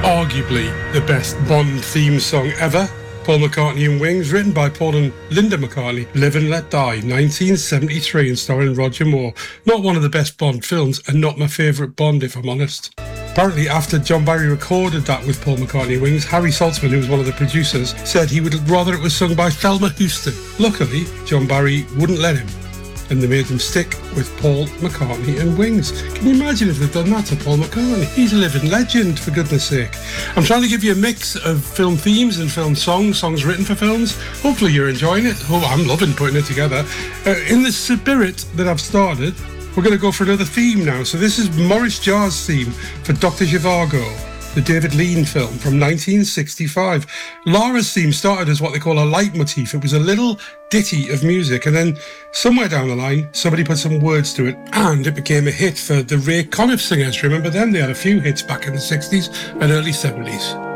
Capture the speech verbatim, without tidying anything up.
Arguably the best Bond theme song ever. Paul McCartney and Wings, written by Paul and Linda McCartney, Live and Let Die, nineteen seventy-three, and starring Roger Moore. Not one of the best Bond films, and not my favourite Bond, if I'm honest. Apparently, after John Barry recorded that with Paul McCartney and Wings, Harry Saltzman, who was one of the producers, said he would rather it was sung by Thelma Houston. Luckily, John Barry wouldn't let him, and they made him stick with Paul McCartney and Wings. Can you imagine if they'd done that to Paul McCartney? He's a living legend, for goodness sake. I'm trying to give you a mix of film themes and film songs, songs written for films. Hopefully you're enjoying it. Oh, I'm loving putting it together. Uh, in the spirit that I've started, we're going to go for another theme now. So this is Maurice Jarre's theme for Doctor Zhivago, the David Lean film from nineteen sixty-five. Lara's theme started as what they call a leitmotif. It was a little ditty of music, and then somewhere down the line, somebody put some words to it, and it became a hit for the Ray Conniff Singers. Remember them? They had a few hits back in the sixties and early seventies.